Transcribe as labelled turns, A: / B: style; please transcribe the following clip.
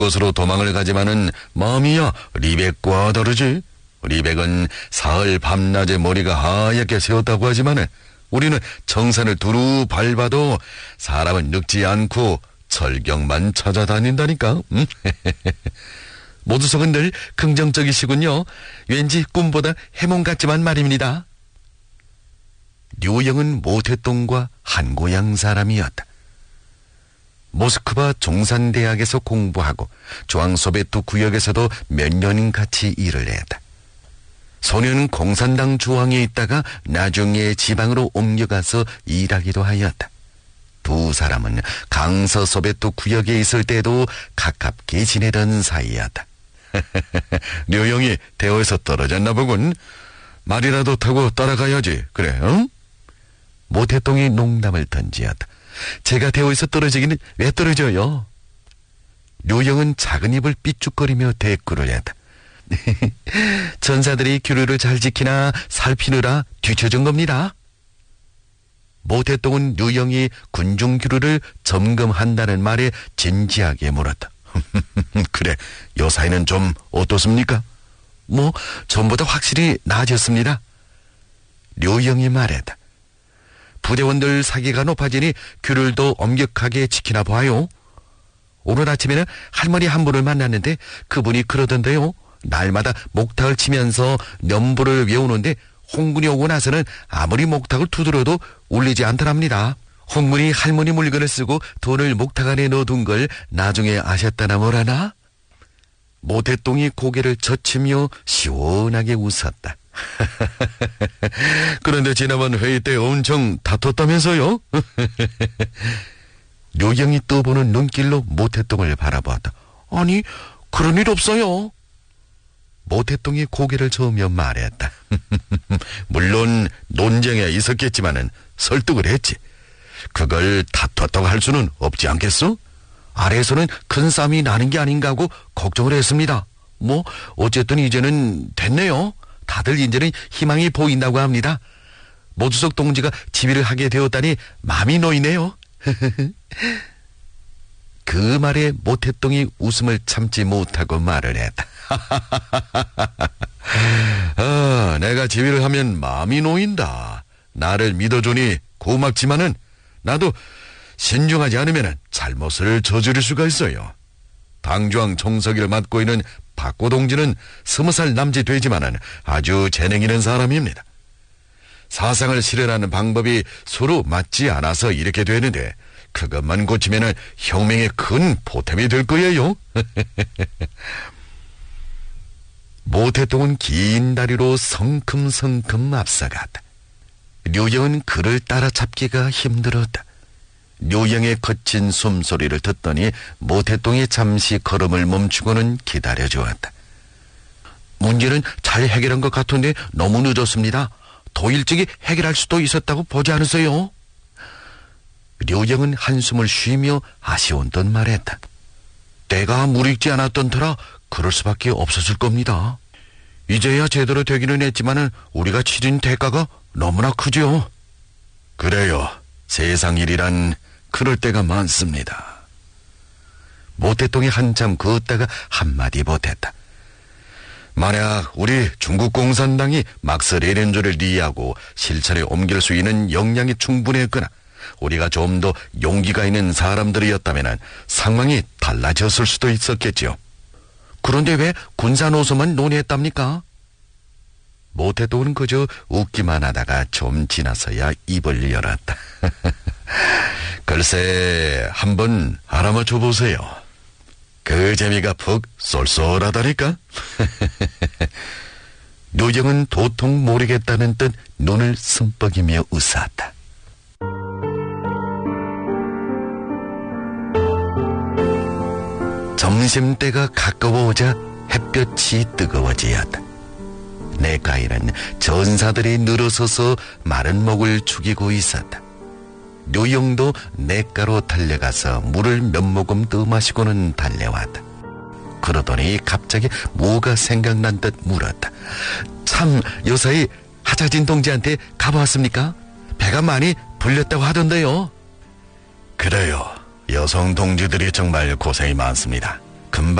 A: 곳으로 도망을 가지만은 마음이야 리백과 다르지. 리백은 사흘 밤낮에 머리가 하얗게 새었다고 하지만은 우리는 정산을 두루 밟아도 사람은 늙지 않고 철경만 찾아다닌다니까. 모두석은 늘 긍정적이시군요. 왠지 꿈보다 해몽 같지만 말입니다. 류영은 모태똥과 한 고향 사람이었다. 모스크바 종산대학에서 공부하고 중앙소베트 구역에서도 몇 년 같이 일을 했다. 소년은 공산당 중앙에 있다가 나중에 지방으로 옮겨가서 일하기도 하였다. 두 사람은 강서 소베트 구역에 있을 때도 가깝게 지내던 사이였다. 류영이 대호에서 떨어졌나 보군. 말이라도 타고 따라가야지. 그래, 응? 모태똥이 농담을 던지었다. 제가 대호에서 떨어지기는 왜 떨어져요? 류영은 작은 입을 삐죽거리며 대꾸를 했다. 전사들이 규례를 잘 지키나 살피느라 뒤처진 겁니다. 모태똥은 류영이 군중 규례를 점검한다는 말에 진지하게 물었다. 그래, 요 사이는 좀 어떻습니까? 뭐 전보다 확실히 나아졌습니다. 류영이 말했다. 부대원들 사기가 높아지니 규례도 엄격하게 지키나 봐요. 오늘 아침에는 할머니 한 분을 만났는데 그분이 그러던데요. 날마다 목탁을 치면서 넘부를 외우는데 홍군이 오고 나서는 아무리 목탁을 두드려도 울리지 않더랍니다. 홍군이 할머니 물건을 쓰고 돈을 목탁 안에 넣어둔 걸 나중에 아셨다나 뭐라나? 모태똥이 고개를 젖히며 시원하게 웃었다. 그런데 지난번 회의 때 엄청 다퉜다면서요? 류영이 떠보는 눈길로 모태똥을 바라보았다. 아니, 그런 일 없어요. 모태똥이 고개를 저으며 말했다. 물론 논쟁에 있었겠지만은 설득을 했지. 그걸 다퉜다고 할 수는 없지 않겠어? 아래에서는 큰 싸움이 나는 게 아닌가 하고 걱정을 했습니다. 뭐 어쨌든 이제는 됐네요. 다들 이제는 희망이 보인다고 합니다. 모두석 동지가 지휘를 하게 되었다니 마음이 놓이네요. 그 말에 모태똥이 웃음을 참지 못하고 말을 했다. 내가 지휘를 하면 마음이 놓인다. 나를 믿어주니 고맙지만은 나도 신중하지 않으면 잘못을 저지를 수가 있어요. 당중앙 총서기를 맡고 있는 박고 동지는 20살 남짓 되지만은 아주 재능 있는 사람입니다. 사상을 실현하는 방법이 서로 맞지 않아서 이렇게 되는데 그것만 고치면은 혁명의 큰 보탬이 될 거예요. 모태똥은 긴 다리로 성큼성큼 앞서갔다. 류영은 그를 따라잡기가 힘들었다. 류영의 거친 숨소리를 듣더니 모태똥이 잠시 걸음을 멈추고는 기다려주었다. 문제는 잘 해결한 것 같은데 너무 늦었습니다. 더 일찍이 해결할 수도 있었다고 보지 않으세요? 류영은 한숨을 쉬며 아쉬운 듯 말했다. 때가 무르익지 않았던 터라 그럴 수밖에 없었을 겁니다. 이제야 제대로 되기는 했지만은 우리가 치른 대가가 너무나 크죠. 그래요. 세상 일이란 그럴 때가 많습니다. 모태똥이 한참 그었다가 한마디 보탰다. 만약 우리 중국 공산당이 막스 레닌주를 리하고 실천에 옮길 수 있는 역량이 충분했거나 우리가 좀 더 용기가 있는 사람들이었다면 상황이 달라졌을 수도 있었겠지요. 그런데 왜 군사노선만 논의했답니까? 모태똥은 그저 웃기만 하다가 좀 지나서야 입을 열었다. 글쎄 한번 알아맞혀 보세요. 그 재미가 푹 쏠쏠하다니까. 류영은 도통 모르겠다는 듯 눈을 숨뻑이며 웃었다. 점심때가 가까워오자 햇볕이 뜨거워지었다. 내가에는 전사들이 늘어서서 마른 목을 죽이고 있었다. 류영도 냇가로 달려가서 물을 몇 모금 떠 마시고는 달려왔다. 그러더니 갑자기 뭐가 생각난 듯 물었다. 참 요사이 하자진 동지한테 가보았습니까? 배가 많이 불렸다고 하던데요. 그래요. 여성 동지들이 정말 고생이 많습니다. 금방